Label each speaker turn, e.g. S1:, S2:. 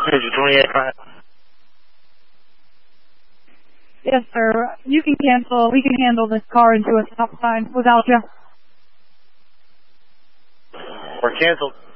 S1: 28.
S2: Yes, sir. You can cancel. We can handle this car into a stop sign without you.
S1: We're canceled.